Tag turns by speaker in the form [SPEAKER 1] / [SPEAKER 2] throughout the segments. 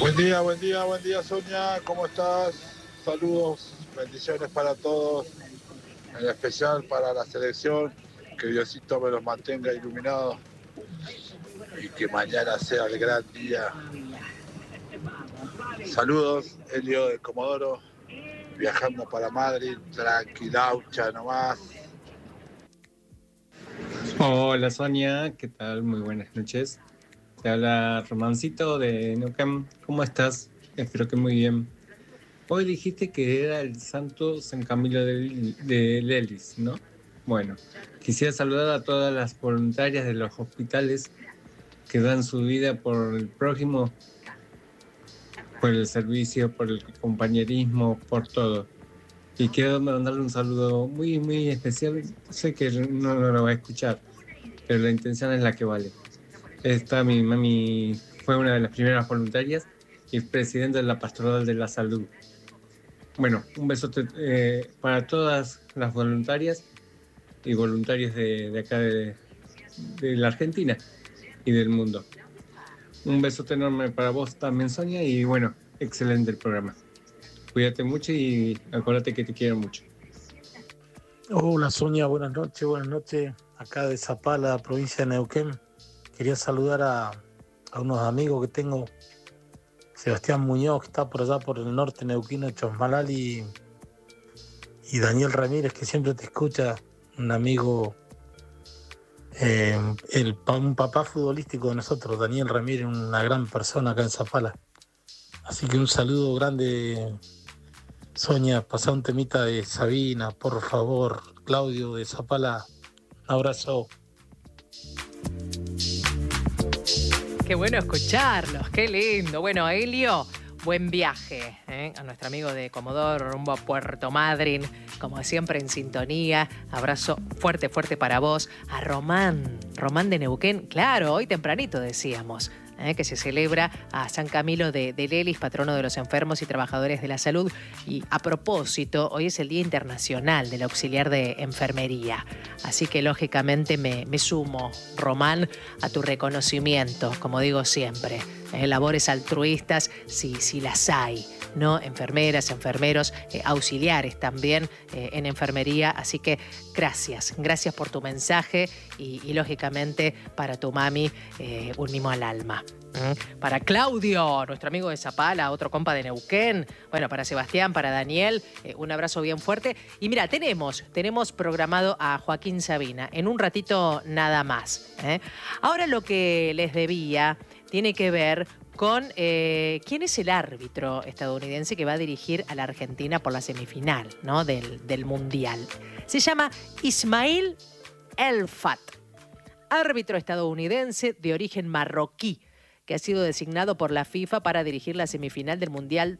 [SPEAKER 1] Buen día Sonia, ¿cómo estás? Saludos, bendiciones para todos, en especial para la selección, que Diosito me los mantenga iluminados y que mañana sea el gran día. Saludos, Elio de Comodoro, viajando para Madrid, tranquilaucha nomás.
[SPEAKER 2] Hola Sonia, ¿qué tal? Muy buenas noches. Te habla Romancito de Neuquén. ¿Cómo estás? Espero que muy bien. Hoy dijiste que era el santo San Camilo de Lelis, ¿no? Bueno, quisiera saludar a todas las voluntarias de los hospitales que dan su vida por el prójimo, por el servicio, por el compañerismo, por todo. Y quiero mandarle un saludo muy, muy especial. Sé que no lo va a escuchar, pero la intención es la que vale. Mi mami fue una de las primeras voluntarias y presidenta de la Pastoral de la Salud. Bueno, un besote para todas las voluntarias y voluntarios de acá de la Argentina y del mundo. Un besote enorme para vos también, Sonia, y bueno, excelente el programa. Cuídate mucho y acuérdate que te quiero mucho.
[SPEAKER 3] Hola Sonia, buenas noches. Acá de Zapala, provincia de Neuquén. Quería saludar a unos amigos que tengo, Sebastián Muñoz, que está por allá por el norte neuquino, Chosmalal, y Daniel Ramírez, que siempre te escucha, un amigo, un papá futbolístico de nosotros, Daniel Ramírez, una gran persona acá en Zapala. Así que un saludo grande, Sonia, pasá un temita de Sabina, por favor. Claudio de Zapala, un abrazo.
[SPEAKER 4] Qué bueno escucharlos, qué lindo. Bueno, Elio, buen viaje, a nuestro amigo de Comodoro rumbo a Puerto Madryn, como siempre en sintonía. Abrazo fuerte, fuerte para vos. A Román de Neuquén, claro, hoy tempranito decíamos, que se celebra a San Camilo de Lelis, patrono de los enfermos y trabajadores de la salud. Y a propósito, hoy es el Día Internacional del Auxiliar de Enfermería. Así que lógicamente me sumo, Román, a tu reconocimiento, como digo siempre. Labores altruistas, si las hay, ¿no? Enfermeras, enfermeros, auxiliares también en enfermería. Así que gracias por tu mensaje y lógicamente para tu mami, un mimo al alma. Para Claudio, nuestro amigo de Zapala, otro compa de Neuquén. Bueno, para Sebastián, para Daniel, un abrazo bien fuerte. Y mira, tenemos programado a Joaquín Sabina en un ratito nada más. Ahora lo que les debía tiene que ver con quién es el árbitro estadounidense que va a dirigir a la Argentina por la semifinal, ¿no? del Mundial. Se llama Ismail El-Fat, árbitro estadounidense de origen marroquí, que ha sido designado por la FIFA para dirigir la semifinal del Mundial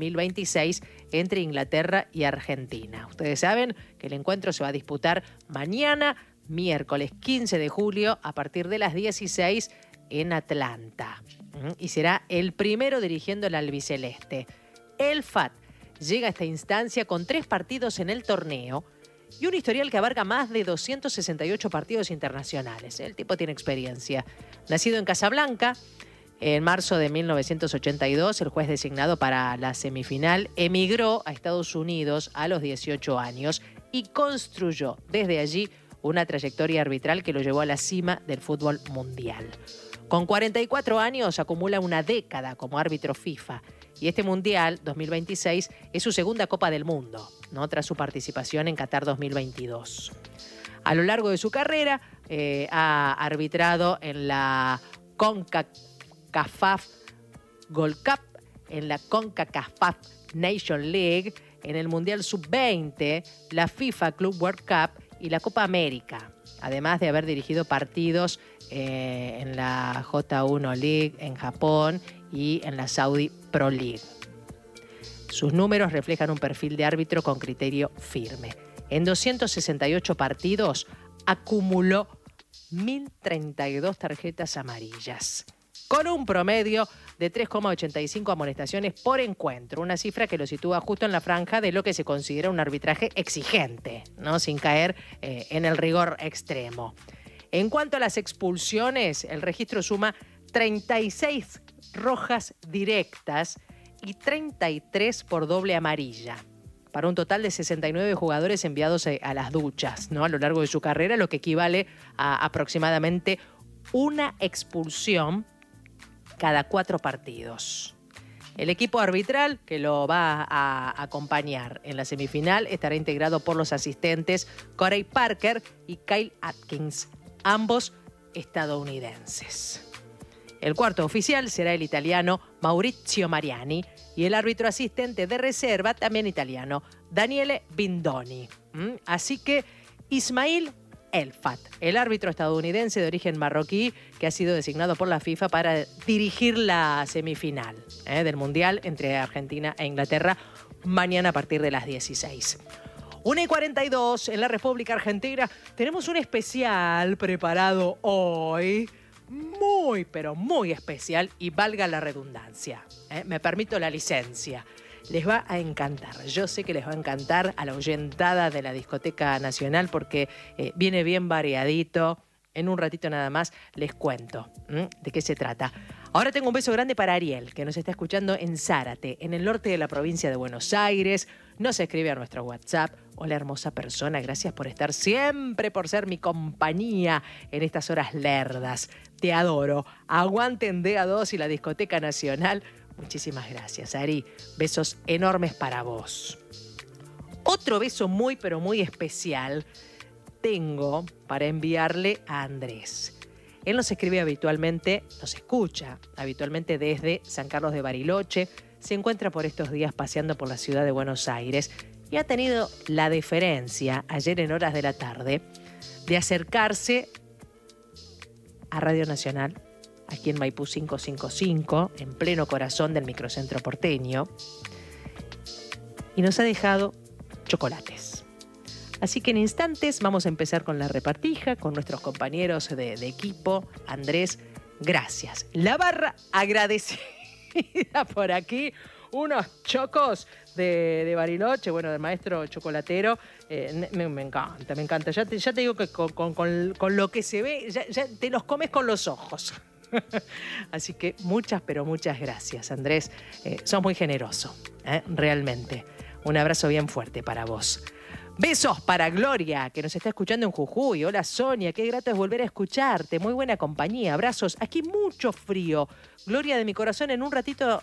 [SPEAKER 4] 2026 entre Inglaterra y Argentina. Ustedes saben que el encuentro se va a disputar mañana, miércoles 15 de julio, a partir de las 16 en Atlanta. Y será el primero dirigiendo el albiceleste. El FAT llega a esta instancia con 3 partidos en el torneo y un historial que abarca más de 268 partidos internacionales. El tipo tiene experiencia. Nacido en Casablanca, en marzo de 1982, el juez designado para la semifinal emigró a Estados Unidos a los 18 años y construyó desde allí una trayectoria arbitral que lo llevó a la cima del fútbol mundial. Con 44 años acumula una década como árbitro FIFA y este Mundial 2026 es su segunda Copa del Mundo, ¿no? Tras su participación en Qatar 2022. A lo largo de su carrera ha arbitrado en la CONCACAF Gold Cup, en la CONCACAF Nation League, en el Mundial Sub-20, la FIFA Club World Cup y la Copa América, además de haber dirigido partidos en la J1 League en Japón y en la Saudi Pro League. Sus números reflejan un perfil de árbitro con criterio firme. En 268 partidos acumuló 1.032 tarjetas amarillas, con un promedio de 3,85 amonestaciones por encuentro, una cifra que lo sitúa justo en la franja de lo que se considera un arbitraje exigente, ¿no? Sin caer en el rigor extremo. En cuanto a las expulsiones, el registro suma 36 rojas directas y 33 por doble amarilla, para un total de 69 jugadores enviados a las duchas, ¿no? A lo largo de su carrera, lo que equivale a aproximadamente una expulsión cada 4 partidos. El equipo arbitral que lo va a acompañar en la semifinal estará integrado por los asistentes Corey Parker y Kyle Atkins, ambos estadounidenses. El cuarto oficial será el italiano Maurizio Mariani y el árbitro asistente de reserva, también italiano, Daniele Bindoni. Así que Ismail Elfat, el árbitro estadounidense de origen marroquí que ha sido designado por la FIFA para dirigir la semifinal del Mundial entre Argentina e Inglaterra mañana a partir de las 16. 1:42 en la República Argentina. Tenemos un especial preparado hoy, muy, pero muy especial, y valga la redundancia. Me permito la licencia. Les va a encantar. Yo sé que les va a encantar a la oyentada de la Discoteca Nacional porque viene bien variadito. En un ratito nada más les cuento de qué se trata. Ahora tengo un beso grande para Ariel, que nos está escuchando en Zárate, en el norte de la provincia de Buenos Aires. Nos escribe a nuestro WhatsApp. Hola, hermosa persona, gracias por estar siempre, por ser mi compañía en estas horas lerdas. Te adoro. Aguanten DA2 y la Discoteca Nacional. Muchísimas gracias, Ari. Besos enormes para vos. Otro beso muy, pero muy especial tengo para enviarle a Andrés. Él nos escribe habitualmente, nos escucha habitualmente desde San Carlos de Bariloche. Se encuentra por estos días paseando por la ciudad de Buenos Aires y ha tenido la deferencia, ayer en horas de la tarde, de acercarse a Radio Nacional, aquí en Maipú 555, en pleno corazón del microcentro porteño, y nos ha dejado chocolates. Así que en instantes vamos a empezar con la repartija, con nuestros compañeros de equipo. Andrés, gracias. La barra agradecida por aquí. Unos chocos de Bariloche, bueno, del maestro chocolatero. Me encanta. Ya te digo que con lo que se ve, ya te los comes con los ojos. Así que muchas, pero muchas gracias, Andrés. Sos muy generoso, realmente. Un abrazo bien fuerte para vos. Besos para Gloria, que nos está escuchando en Jujuy. Hola, Sonia, qué grato es volver a escucharte. Muy buena compañía, abrazos. Aquí mucho frío. Gloria de mi corazón, en un ratito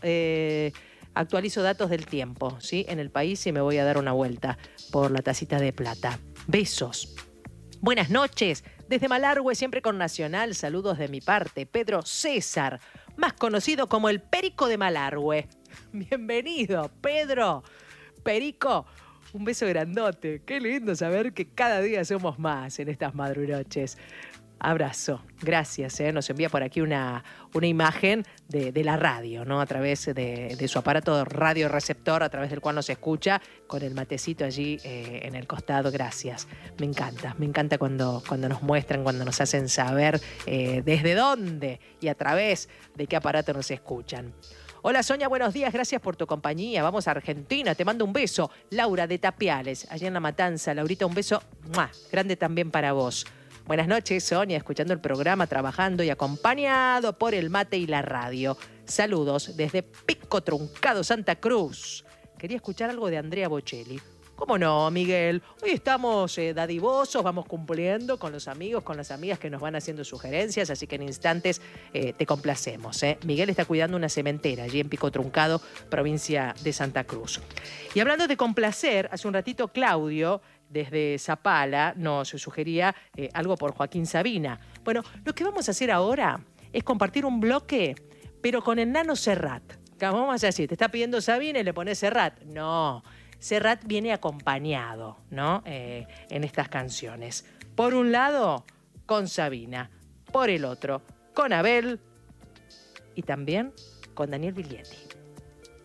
[SPEAKER 4] actualizo datos del tiempo, ¿sí? En el país y me voy a dar una vuelta por la tacita de plata. Besos. Buenas noches. Desde Malargüe, siempre con Nacional. Saludos de mi parte. Pedro César, más conocido como el Perico de Malargüe. Bienvenido, Pedro. Perico, un beso grandote. Qué lindo saber que cada día somos más en estas madrunoches. Abrazo. Gracias. Nos envía por aquí una imagen de la radio, ¿no? A través de su aparato radioreceptor, a través del cual nos escucha, con el matecito allí en el costado. Gracias. Me encanta cuando nos muestran, cuando nos hacen saber desde dónde y a través de qué aparato nos escuchan. Hola, Sonia, buenos días, gracias por tu compañía. Vamos a Argentina, te mando un beso. Laura de Tapiales, allá en La Matanza. Laurita, un beso grande también para vos. Buenas noches, Sonia, escuchando el programa, trabajando y acompañado por el mate y la radio. Saludos desde Pico Truncado, Santa Cruz. Quería escuchar algo de Andrea Bocelli. ¿Cómo no, Miguel? Hoy estamos dadivosos, vamos cumpliendo con los amigos, con las amigas que nos van haciendo sugerencias, así que en instantes te complacemos. Miguel está cuidando una cementera allí en Pico Truncado, provincia de Santa Cruz. Y hablando de complacer, hace un ratito Claudio, desde Zapala, nos sugería algo por Joaquín Sabina. Bueno, lo que vamos a hacer ahora es compartir un bloque, pero con el Nano Serrat. Vamos a decir, te está pidiendo Sabina y le pones Serrat. No, Serrat viene acompañado, ¿no? En estas canciones. Por un lado, con Sabina. Por el otro, con Abel. Y también con Daniel Biglietti.